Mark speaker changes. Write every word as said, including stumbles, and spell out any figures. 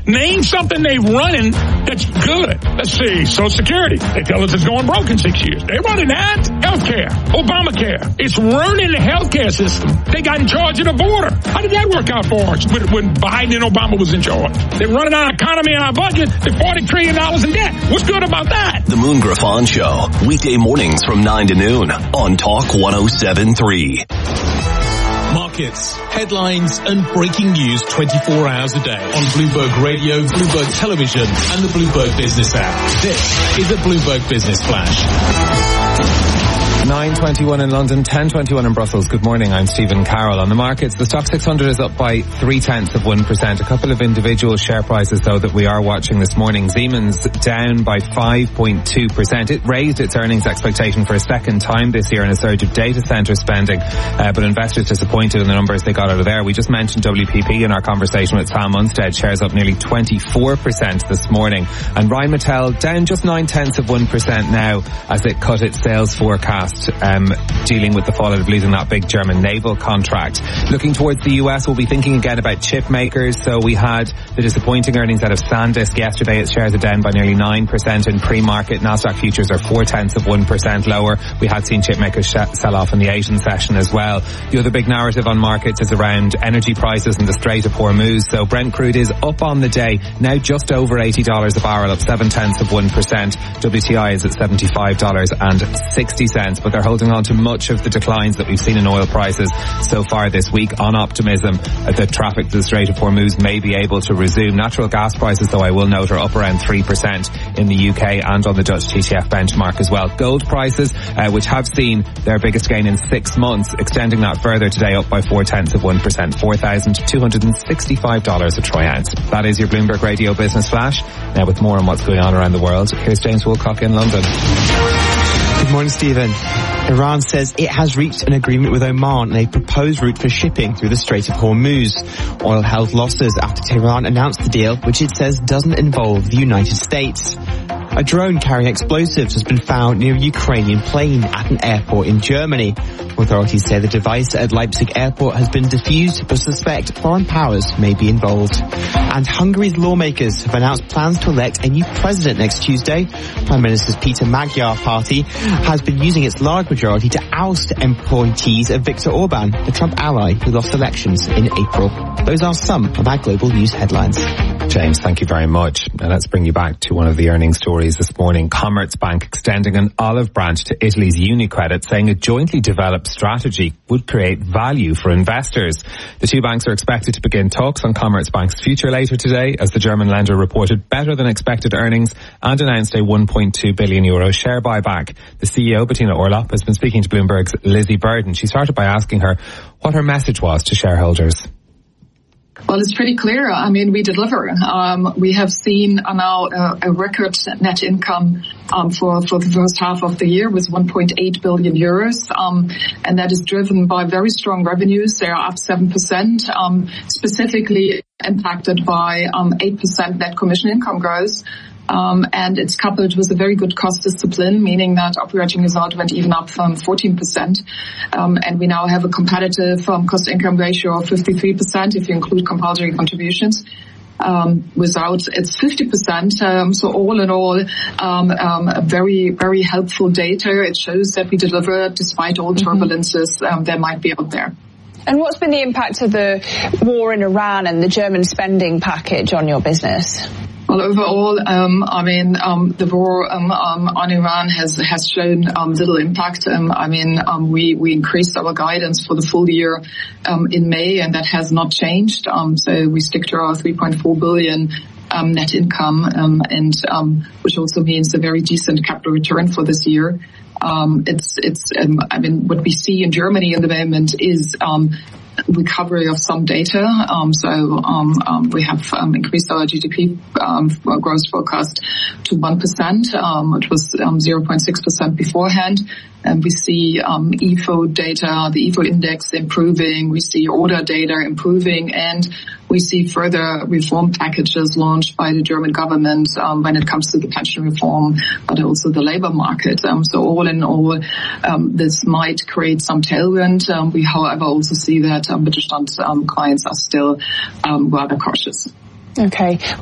Speaker 1: Name something they're running that's good. Let's see, Social Security. They tell us it's going broke in six years. They're running that. Healthcare, Obamacare. It's ruining the healthcare system. They got in charge of the border. How did that work out for us when, when Biden and Obama was in charge? They're running our economy and our budget. They're forty trillion dollars in debt. What's good about that?
Speaker 2: The Moon Griffon Show, weekday mornings from nine to noon on Talk one oh seven point three.
Speaker 3: Markets, headlines and breaking news twenty-four hours a day on Bloomberg Radio, Bloomberg Television and the Bloomberg Business app. This is the Bloomberg Business Flash.
Speaker 4: nine twenty-one in London, ten twenty-one in Brussels. Good morning, I'm Stephen Carroll. On the markets, the Stock six hundred is up by three-tenths of one percent. A couple of individual share prices, though, that we are watching this morning. Siemens down by five point two percent. It raised its earnings expectation for a second time this year in a surge of data centre spending, uh, but investors disappointed in the numbers they got out of there. We just mentioned W P P in our conversation with Sam Munstead. Shares up nearly twenty-four percent this morning. And Rheinmetall down just nine-tenths of one percent now as it cut its sales forecast, Um, dealing with the fallout of losing that big German naval contract. Looking towards the U S, we'll be thinking again about chip makers. So we had the disappointing earnings out of SanDisk yesterday. Its shares are down by nearly nine percent in pre-market. Nasdaq futures are four-tenths of one percent lower. We had seen chip makers sh- sell off in the Asian session as well. The other big narrative on markets is around energy prices and the Strait of Hormuz. So Brent crude is up on the day, now just over eighty dollars a barrel, up seven-tenths of one percent. W T I is at seventy-five dollars and sixty cents, but they're holding on to much of the declines that we've seen in oil prices so far this week on optimism that the traffic to the Strait of Hormuz may be able to resume. Natural gas prices, though, I will note, are up around three percent in the U K and on the Dutch T T F benchmark as well. Gold prices, uh, which have seen their biggest gain in six months, extending that further today, up by four-tenths of one percent, four thousand two hundred sixty-five dollars a troy ounce. That is your Bloomberg Radio Business Flash. Now with more on what's going on around the world, here's James Woolcock in London.
Speaker 5: Good morning, Stephen. Iran says it has reached an agreement with Oman on a proposed route for shipping through the Strait of Hormuz. Oil held losses after Tehran announced the deal, which it says doesn't involve the United States. A drone carrying explosives has been found near a Ukrainian plane at an airport in Germany. Authorities say the device at Leipzig airport has been defused, but suspect foreign powers may be involved. And Hungary's lawmakers have announced plans to elect a new president next Tuesday. Prime Minister's Peter Magyar party has been using its large majority to oust appointees of Viktor Orban, the Trump ally who lost elections in April. Those are some of our global news headlines.
Speaker 4: James, thank you very much. Now let's bring you back to one of the earnings stories this morning. Commerzbank extending an olive branch to Italy's UniCredit, saying a jointly developed strategy would create value for investors. The two banks are expected to begin talks on Commerzbank's future later today, as the German lender reported better than expected earnings and announced a one point two billion euro share buyback. The C E O, Bettina Orlopp, has been speaking to Bloomberg's Lizzie Burden. She started by asking her what her message was to shareholders.
Speaker 6: Well, it's pretty clear. I mean, we deliver. Um, we have seen uh, now uh, a record net income um, for, for the first half of the year with one point eight billion euros. Um, and that is driven by very strong revenues. They are up seven percent, um, specifically impacted by um, eight percent net commission income growth. Um, and it's coupled with a very good cost discipline, meaning that operating result went even up from fourteen percent. Um, and we now have a competitive um, cost-income ratio of fifty-three percent if you include compulsory contributions. Um, without it's fifty percent. Um, so all in all, um, um, a very, very helpful data. It shows that we deliver despite all turbulences um, there might be out there.
Speaker 7: And what's been the impact of the war in Iran and the German spending package on your business?
Speaker 6: Well, overall, um, I mean, um, the war um, um, on Iran has has shown um, little impact. Um, I mean, um, we we increased our guidance for the full year um, in May, and that has not changed. Um, so we stick to our three point four billion um, net income, um, and um, which also means a very decent capital return for this year. Um, it's it's um, I mean, what we see in Germany in the moment is Um, recovery of some data. Um, so um, um, we have um, increased our G D P um, growth forecast to one percent. Um, it was um, zero point six percent beforehand. And we see um, I F O data, the I F O index improving. We see order data improving, and we see further reform packages launched by the German government um, when it comes to the pension reform, but also the labor market. Um, so all in all, um, this might create some tailwind. Um, we, however, also see that um, Mittelstand um, clients are still um, rather cautious.
Speaker 7: Okay.